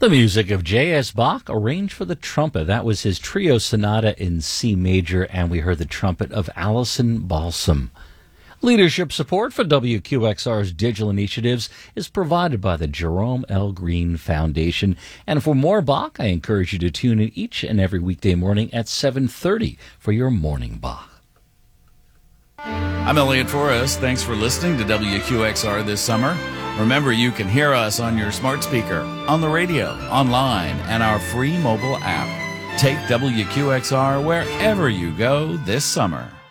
The music of J.S. Bach, arranged for the trumpet. That was his trio sonata in C major, and we heard the trumpet of Allison Balsam. Leadership support for WQXR's digital initiatives is provided by the Jerome L. Green Foundation. And for more Bach, I encourage you to tune in each and every weekday morning at 7:30 for your Morning Bach. I'm Elliot Forrest. Thanks for listening to WQXR this summer. Remember, you can hear us on your smart speaker, on the radio, online, and our free mobile app. Take WQXR wherever you go this summer.